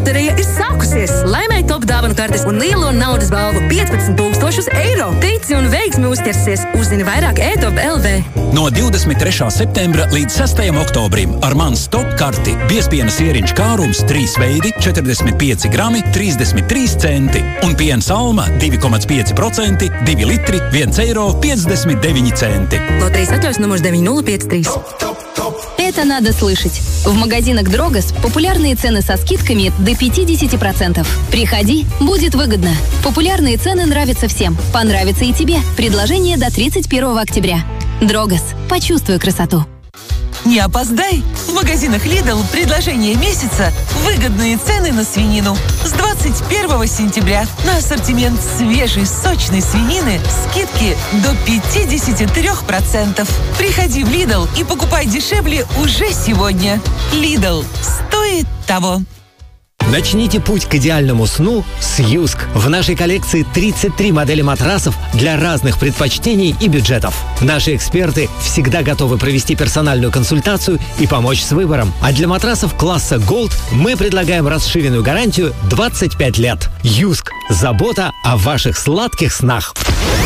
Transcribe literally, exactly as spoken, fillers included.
loterija ir sākusies. Laimēji top dāvanu kartes un lielo naudas balvu piecpadsmit tūkstošus eiro. Tici un veiksmi uzķersies. Uzzini vairāk e top punkt l v. No divdesmit trešā septembra līdz sestajam oktobrim ar mans top karti biezpiena sieriņš kārums trīs veidi četrdesmit pieci grami trīsdesmit trīs centi un piens Alma divi komats pieci procenti divi litri viens eiro piecdesmit deviņi centi. Loterijas atļaus numurs deviņi nulle pieci trīs. Это надо слышать. В магазинах Дрогос популярные цены со скидками до пятьдесят процентов. Приходи, будет выгодно. Популярные цены нравятся всем. Понравится и тебе. Предложение до тридцать первого октября. Дрогос. Почувствуй красоту. Не опоздай! В магазинах Lidl предложение месяца – выгодные цены на свинину. С двадцать первого сентября на ассортимент свежей сочной свинины скидки до пятьдесят три процента. Приходи в Lidl и покупай дешевле уже сегодня. Lidl. Стоит того. Начните путь к идеальному сну с Юск. В нашей коллекции тридцать три модели матрасов для разных предпочтений и бюджетов. Наши эксперты всегда готовы провести персональную консультацию и помочь с выбором. А для матрасов класса Gold мы предлагаем расширенную гарантию двадцать пять лет. Юск. Забота о ваших сладких снах.